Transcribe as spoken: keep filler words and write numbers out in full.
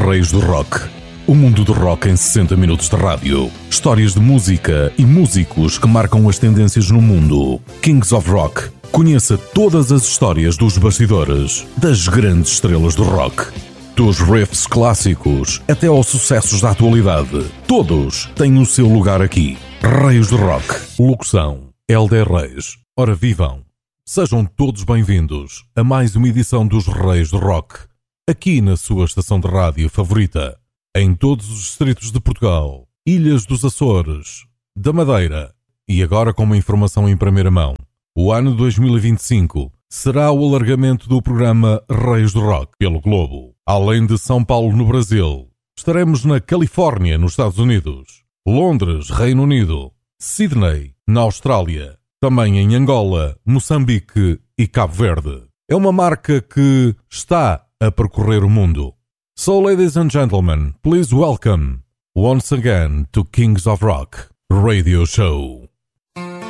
Reis do Rock. O mundo do rock em sessenta minutos de rádio. Histórias de música e músicos que marcam as tendências no mundo. Kings of Rock. Conheça todas as histórias dos bastidores das grandes estrelas do rock. Dos riffs clássicos até aos sucessos da atualidade. Todos têm o seu lugar aqui. Reis do Rock. Locução: Helder Reis. Ora vivam. Sejam todos bem-vindos a mais uma edição dos Reis do Rock. Aqui na sua estação de rádio favorita. Em todos os distritos de Portugal, Ilhas dos Açores, da Madeira. E agora com uma informação em primeira mão. O ano dois mil e vinte e cinco será o alargamento do programa Reis do Rock pelo Globo. Além de São Paulo no Brasil, estaremos na Califórnia nos Estados Unidos, Londres, Reino Unido, Sydney, na Austrália, também em Angola, Moçambique e Cabo Verde. É uma marca que está a percorrer o mundo. So, ladies and gentlemen, please welcome once again to Kings of Rock Radio Show.